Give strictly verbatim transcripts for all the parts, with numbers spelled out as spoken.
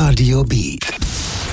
Rádio Beat.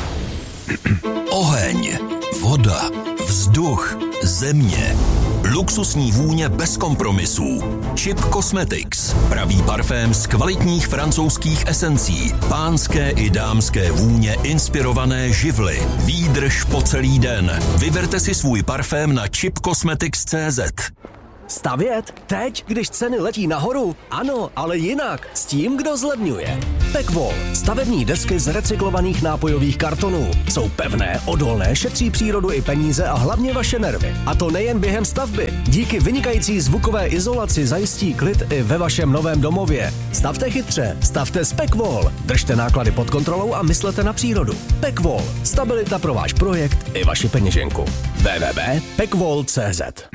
Oheň, voda, vzduch, země. Luxusní vůně bez kompromisů. Chip Cosmetics. Pravý parfém z kvalitních francouzských esencí. Pánské i dámské vůně inspirované živly. Výdrž po celý den. Vyberte si svůj parfém na chip cosmetics tečka cé zet. Stavět? Teď, když ceny letí nahoru? Ano, ale jinak. S tím, kdo zlevňuje. Pekvol. Stavební desky z recyklovaných nápojových kartonů. Jsou pevné, odolné, šetří přírodu i peníze a hlavně vaše nervy. A to nejen během stavby. Díky vynikající zvukové izolaci zajistí klid i ve vašem novém domově. Stavte chytře, stavte s Pekvol. Držte náklady pod kontrolou a myslete na přírodu. Pekvol. Stabilita pro váš projekt i vaši peněženku. w w w tečka pekvol tečka cé zet.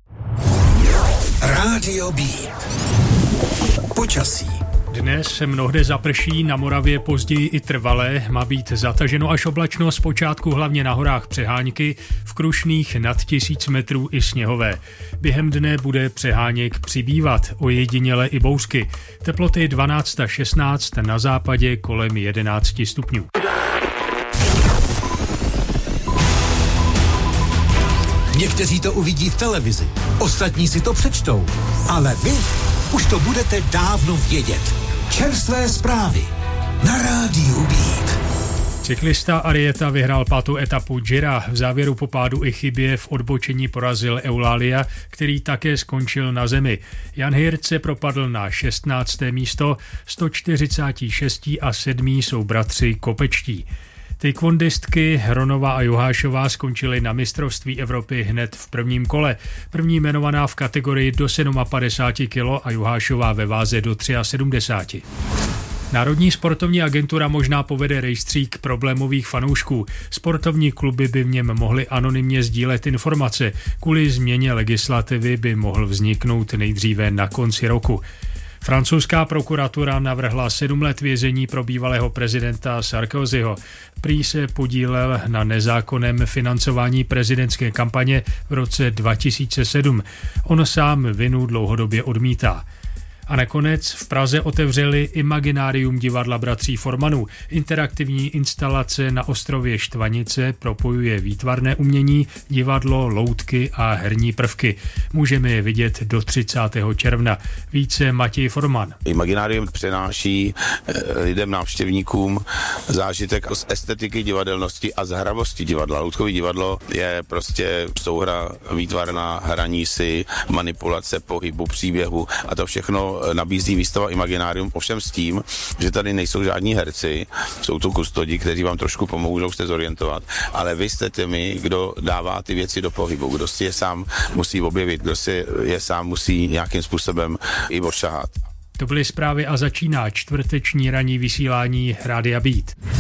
Rádio Beat. Počasí. Dnes se mnohde zaprší, na Moravě později i trvale, má být zataženo až oblačno, zpočátku hlavně na horách přehánky, v Krušných nad tisíc metrů i sněhové. Během dne bude přeháněk přibývat, ojediněle i bouřky. Teploty dvanáct až šestnáct, na západě kolem jedenáct stupňů. Někteří to uvidí v televizi, ostatní si to přečtou, ale vy už to budete dávno vědět. Čerstvé zprávy na Rádiu Beat. Cyklista Arieta vyhrál pátou etapu Gira. V závěru po pádu i chybě v odbočení porazil Eulalia, který také skončil na zemi. Jan Hirt se propadl na šestnácté místo, sto čtyřicet šest a sedmý jsou bratři Kopečtí. Taekwondistky Hronová a Juhášová skončily na mistrovství Evropy hned v prvním kole. První jmenovaná v kategorii do padesát sedm kilogramů a Juhášová ve váze do sedmdesát tři. Národní sportovní agentura možná povede rejstřík problémových fanoušků. Sportovní kluby by v něm mohly anonymně sdílet informace. Kvůli změně legislativy by mohl vzniknout nejdříve na konci roku. Francouzská prokuratura navrhla sedm let vězení pro bývalého prezidenta Sarkozyho. Prý se podílel na nezákonném financování prezidentské kampaně v roce dva tisíce sedm. On sám vinu dlouhodobě odmítá. A nakonec v Praze otevřeli Imaginárium divadla bratří Formanů. Interaktivní instalace na ostrově Štvanice propojuje výtvarné umění, divadlo, loutky a herní prvky. Můžeme je vidět do třicátého června. Více Matěj Forman. Imaginárium přináší lidem, návštěvníkům zážitek z estetiky divadelnosti a z hravosti divadla. Loutkový divadlo je prostě souhra výtvarná, hraní si, manipulace pohybu, příběhu a to všechno nabízí výstava Imaginárium, ovšem s tím, že tady nejsou žádní herci, jsou tu kustodi, kteří vám trošku pomůžou se zorientovat, ale vy jste těmi, kdo dává ty věci do pohybu, kdo si je sám musí objevit, kdo si je sám musí nějakým způsobem i odšahat. To byly zprávy a začíná čtvrteční ranní vysílání Rádia Beat.